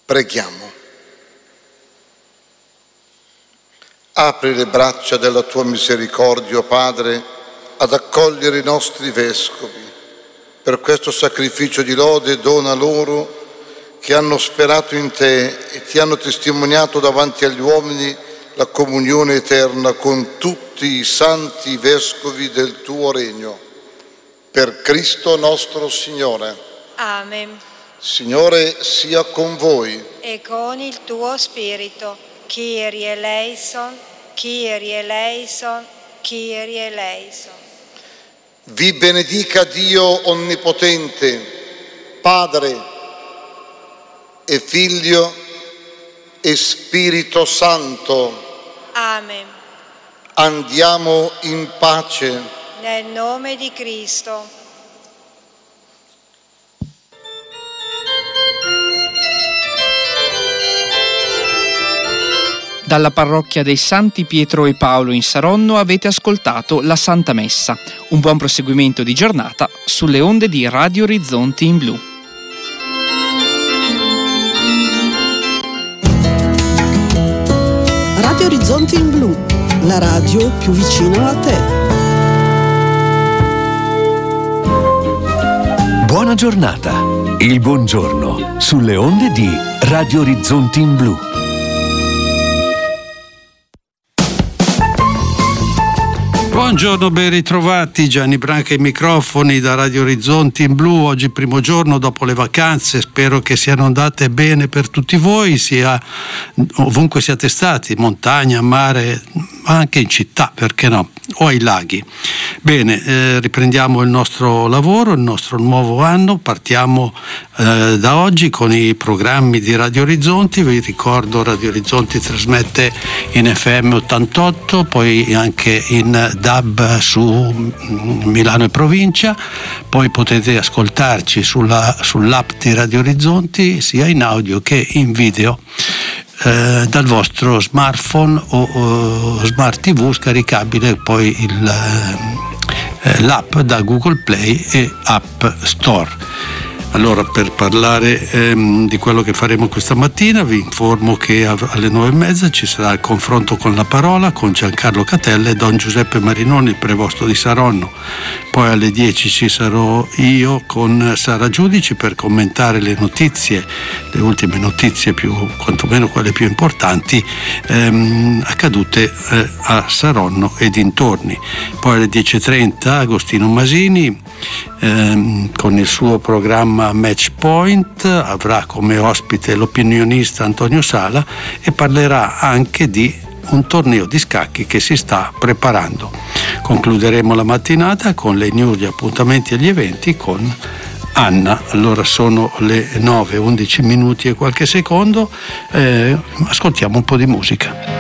Preghiamo. Apri le braccia della tua misericordia, Padre, ad accogliere i nostri vescovi. Per questo sacrificio di lode dona loro che hanno sperato in te e ti hanno testimoniato davanti agli uomini la comunione eterna con tutti i santi vescovi del tuo regno. Per Cristo nostro Signore. Amen. Signore sia con voi. E con il tuo spirito. Kyrie eleison, Kyrie eleison, Kyrie eleison. Vi benedica Dio Onnipotente, Padre e Figlio e Spirito Santo. Amen. Andiamo in pace. Nel nome di Cristo. Dalla parrocchia dei Santi Pietro e Paolo in Saronno avete ascoltato la Santa Messa. Un buon proseguimento di giornata sulle onde di Radio Orizzonti in Blu. Radio Orizzonti in Blu, la radio più vicina a te. Buona giornata, il buongiorno sulle onde di Radio Orizzonti in Blu. Buongiorno, ben ritrovati. Gianni Branca ai microfoni da Radio Orizzonti in Blu. Oggi primo giorno dopo le vacanze, spero che siano andate bene per tutti voi, sia ovunque siate stati, montagna, mare, ma anche in città, perché no, o ai laghi. Bene, riprendiamo il nostro lavoro, il nostro nuovo anno. Partiamo da oggi con i programmi di Radio Orizzonti. Vi ricordo, Radio Orizzonti trasmette in FM 88, poi anche in DAB su Milano e provincia, poi potete ascoltarci sull'app di Radio Orizzonti sia in audio che in video dal vostro smartphone o smart TV, scaricabile poi l'app da Google Play e App Store. Allora, per parlare di quello che faremo questa mattina, vi informo che alle 9:30 ci sarà il confronto con la parola con Giancarlo Catella e Don Giuseppe Marinoni, il prevosto di Saronno. Poi alle 10 ci sarò io con Sara Giudici per commentare le notizie, le ultime notizie, quantomeno quelle più importanti, accadute a Saronno e dintorni. Poi alle 10:30 Agostino Masini con il suo programma Match Point avrà come ospite l'opinionista Antonio Sala e parlerà anche di un torneo di scacchi che si sta preparando. Concluderemo la mattinata con le news, gli appuntamenti e gli eventi con Anna. Allora sono le 9:11 minuti e qualche secondo, ascoltiamo un po' di musica.